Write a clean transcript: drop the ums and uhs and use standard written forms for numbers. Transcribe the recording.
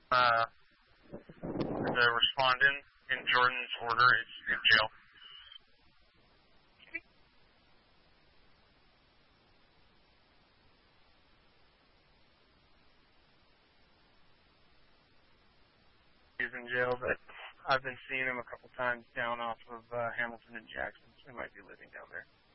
The respondent in Jordan's order is in jail. He's in jail, but I've been seeing him a couple times down off of Hamilton and Jackson, so he might be living down there.